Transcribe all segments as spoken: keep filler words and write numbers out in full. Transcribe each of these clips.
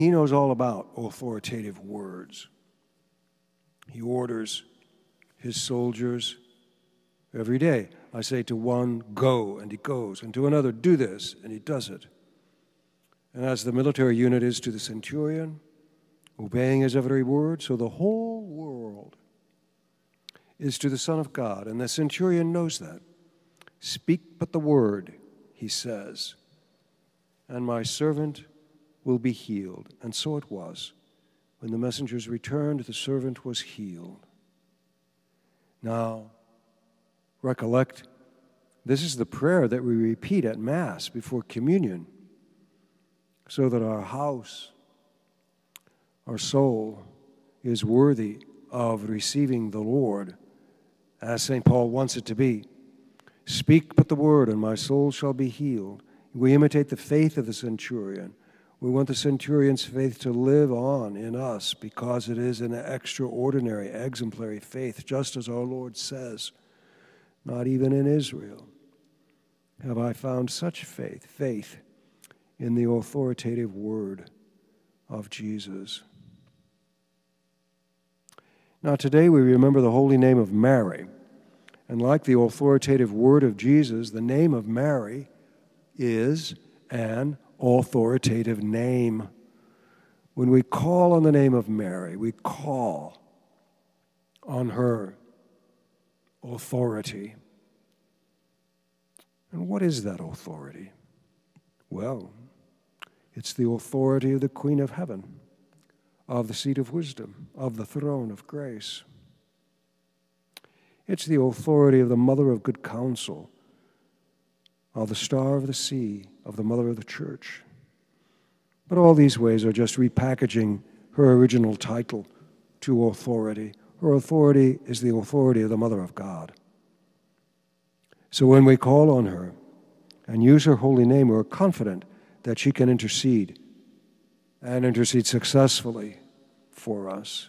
He knows all about authoritative words. He orders his soldiers every day. I say to one, go, and he goes, and to another, do this, and he does it. And as the military unit is to the centurion, obeying his every word, so the whole world is to the Son of God, and the centurion knows that. Speak but the word, he says, and my servant will be healed. And so it was. When the messengers returned, the servant was healed. Now, recollect, this is the prayer that we repeat at Mass before communion, so that our house, our soul, is worthy of receiving the Lord, as Saint Paul wants it to be. Speak but the word, and my soul shall be healed. We imitate the faith of the centurion. We want the centurion's faith to live on in us because it is an extraordinary, exemplary faith, just as our Lord says, not even in Israel have I found such faith, faith in the authoritative word of Jesus. Now today we remember the holy name of Mary, and like the authoritative word of Jesus, the name of Mary is an authoritative name. When we call on the name of Mary, we call on her authority. And what is that authority? Well, it's the authority of the Queen of Heaven, of the seat of wisdom, of the throne of grace. It's the authority of the Mother of Good Counsel, of the Star of the Sea, of the Mother of the Church. But all these ways are just repackaging her original title to authority. Her authority is the authority of the Mother of God. So when we call on her and use her holy name, we're confident that she can intercede and intercede successfully for us.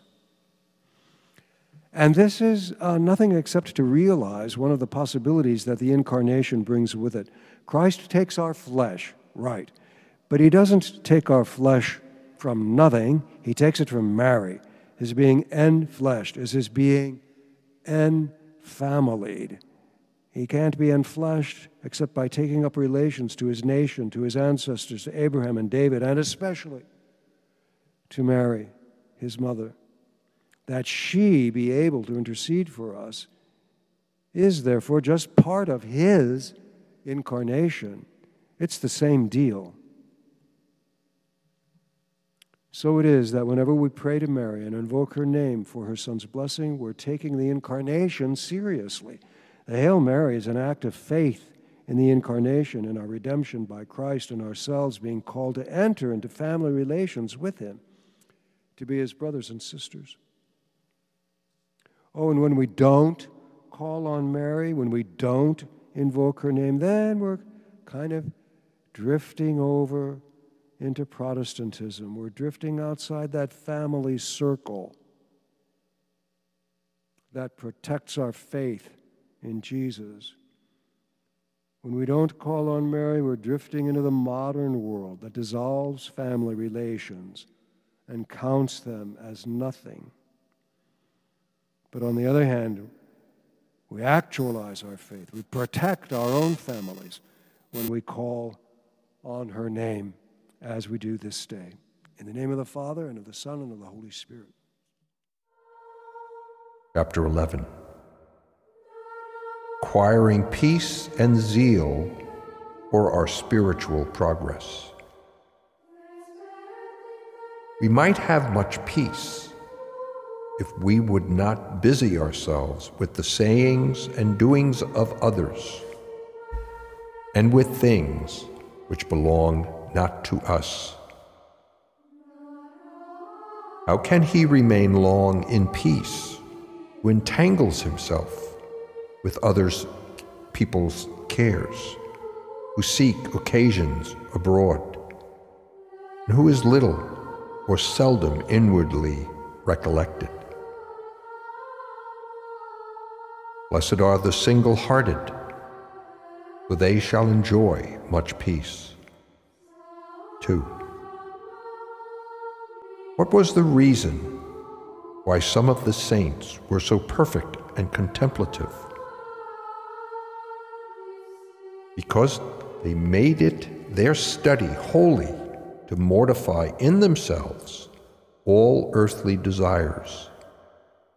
And this is uh, nothing except to realize one of the possibilities that the Incarnation brings with it. Christ takes our flesh, right, but he doesn't take our flesh from nothing. He takes it from Mary, his being enfleshed, as his being enfamilied. He can't be enfleshed except by taking up relations to his nation, to his ancestors, to Abraham and David, and especially to Mary, his mother. That she be able to intercede for us is therefore just part of his incarnation. It's the same deal. So it is that whenever we pray to Mary and invoke her name for her Son's blessing, we're taking the incarnation seriously. The Hail Mary is an act of faith in the incarnation, in our redemption by Christ, and ourselves being called to enter into family relations with him, to be his brothers and sisters. Oh, and when we don't call on Mary, when we don't invoke her name, then we're kind of drifting over into Protestantism. We're drifting outside that family circle that protects our faith in Jesus. When we don't call on Mary, we're drifting into the modern world that dissolves family relations and counts them as nothing. But on the other hand, we actualize our faith. We protect our own families when we call on her name, as we do this day. In the name of the Father, and of the Son, and of the Holy Spirit. Chapter eleven. Acquiring peace and zeal for our spiritual progress. We might have much peace if we would not busy ourselves with the sayings and doings of others, and with things which belong not to us. How can he remain long in peace who entangles himself with others' people's cares, who seek occasions abroad, and who is little or seldom inwardly recollected? Blessed are the single-hearted, for they shall enjoy much peace. Two. What was the reason why some of the saints were so perfect and contemplative? Because they made it their study wholly to mortify in themselves all earthly desires